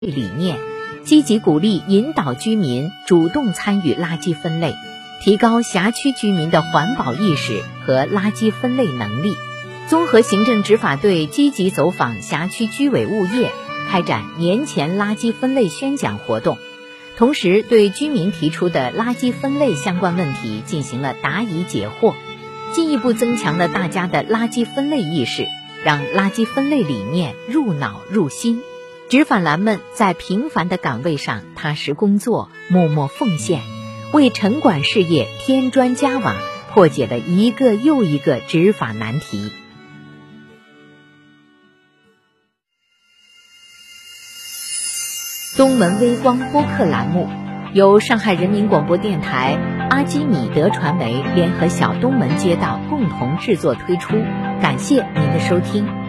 理念，积极鼓励引导居民主动参与垃圾分类，提高辖区居民的环保意识和垃圾分类能力。综合行政执法队积极走访辖区居委物业，开展年前垃圾分类宣讲活动，同时对居民提出的垃圾分类相关问题进行了答疑解惑，进一步增强了大家的垃圾分类意识，让垃圾分类理念入脑入心。执法栏们在平凡的岗位上踏实工作，默默奉献，为城管事业添砖加瓦，破解了一个又一个执法难题。东门微光播客栏目由上海人民广播电台、阿基米德传媒联合小东门街道共同制作推出，感谢您的收听。